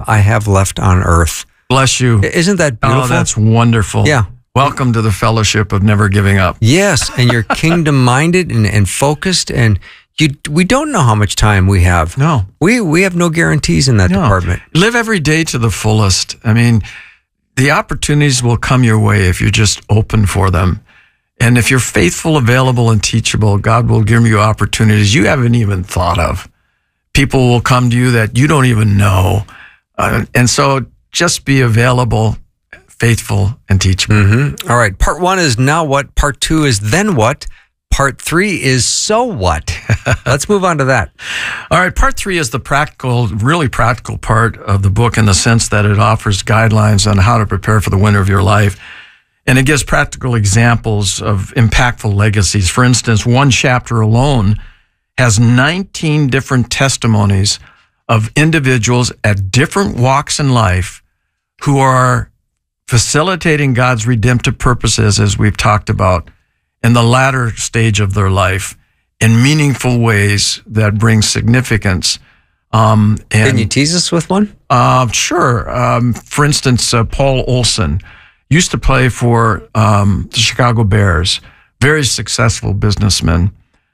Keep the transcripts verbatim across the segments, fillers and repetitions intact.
I have left on earth. Bless you. Isn't that beautiful? Oh, that's wonderful. Yeah. Welcome to the fellowship of never giving up. Yes, and you're kingdom-minded and, and focused, and you. we don't know how much time we have. No. We we have no guarantees in that No. department. Live every day to the fullest. I mean, the opportunities will come your way if you're just open for them. And if you're faithful, available, and teachable, God will give you opportunities you haven't even thought of. People will come to you that you don't even know. Uh, and so just be available, faithful, and teachable. Mm-hmm. All right. Part one is now what? Part two is then what? Part three is so what? Let's move on to that. All right. Part three is the practical, really practical part of the book in the sense that it offers guidelines on how to prepare for the winter of your life. And it gives practical examples of impactful legacies. For instance, one chapter alone has nineteen different testimonies of individuals at different walks in life who are facilitating God's redemptive purposes, as we've talked about, in the latter stage of their life in meaningful ways that bring significance. Um, and, Can you tease us with one? Uh, sure. Um, for instance, uh, Paul Olson used to play for um, the Chicago Bears, very successful businessman,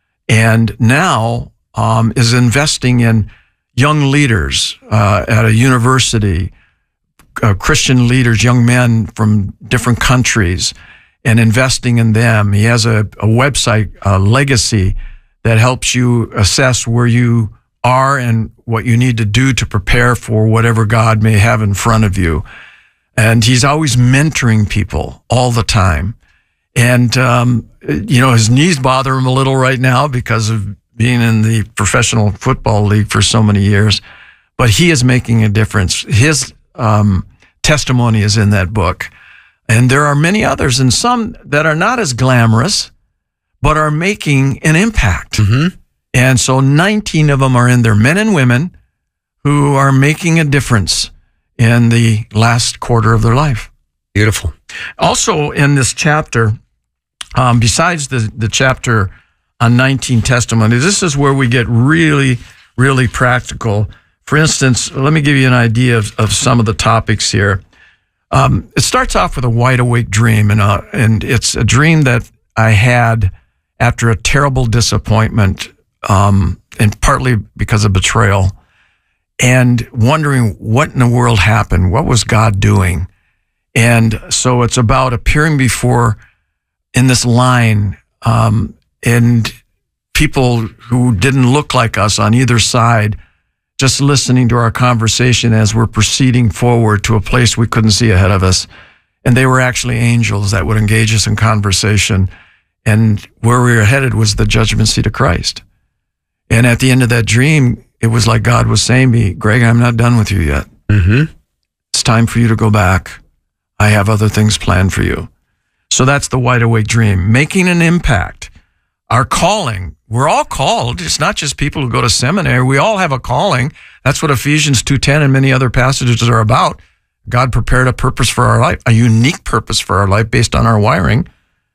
and now um, is investing in young leaders uh, at a university, uh, Christian leaders, young men from different countries, and investing in them. He has a, a website, uh, Legacy, that helps you assess where you are and what you need to do to prepare for whatever God may have in front of you. And he's always mentoring people all the time. And, um, you know, his knees bother him a little right now because of being in the professional football league for so many years. But he is making a difference. His um, testimony is in that book. And there are many others, and some that are not as glamorous, but are making an impact. Mm-hmm. And so nineteen of them are in there, men and women who are making a difference in the last quarter of their life. Beautiful. Also in this chapter, um, besides the, the chapter on nineteen testimonies, this is where we get really, really practical. For instance, let me give you an idea of, of some of the topics here. Um, it starts off with a wide awake dream, and, uh, and it's a dream that I had after a terrible disappointment, um, and partly because of betrayal, and wondering what in the world happened. What was God doing? And so it's about appearing before, in this line, um, and people who didn't look like us on either side, just listening to our conversation as we're proceeding forward to a place we couldn't see ahead of us. And they were actually angels that would engage us in conversation. And where we were headed was the judgment seat of Christ. And at the end of that dream, it was like God was saying to me, Greg, I'm not done with you yet. Mm-hmm. It's time for you to go back. I have other things planned for you. So that's the wide awake dream, making an impact. Our calling, we're all called. It's not just people who go to seminary. We all have a calling. That's what Ephesians two ten and many other passages are about. God prepared a purpose for our life, a unique purpose for our life based on our wiring.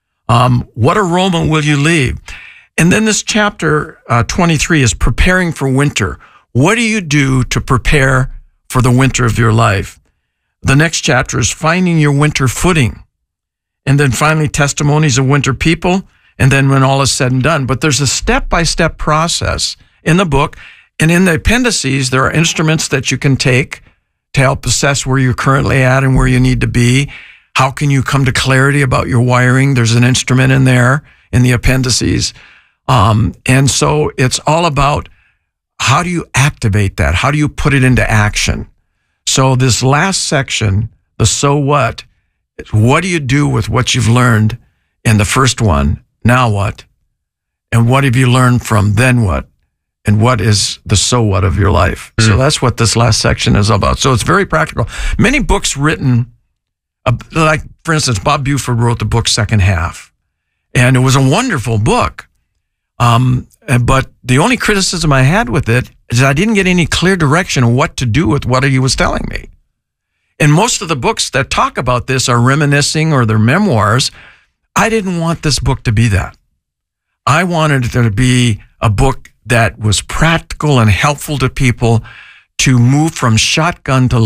Um, what aroma will you leave? And then this chapter uh, twenty-three is preparing for winter. What do you do to prepare for the winter of your life? The next chapter is finding your winter footing. And then finally, testimonies of winter people. And then when all is said and done. But there's a step-by-step process in the book. And in the appendices, there are instruments that you can take to help assess where you're currently at and where you need to be. How can you come to clarity about your wiring? There's an instrument in there in the appendices. Um, and so it's all about how do you activate that? How do you put it into action? So this last section, the so what, what do you do with what you've learned in the first one? Now what? And what have you learned from then what? And what is the so what of your life? Mm-hmm. So that's what this last section is about. So it's very practical. Many books written, uh, like, for instance, Bob Buford wrote the book Second Half. And it was a wonderful book. Um, but the only criticism I had with it is I didn't get any clear direction of what to do with what he was telling me. And most of the books that talk about this are reminiscing or they're memoirs. I didn't want this book to be that. I wanted it to be a book that was practical and helpful to people to move from shotgun to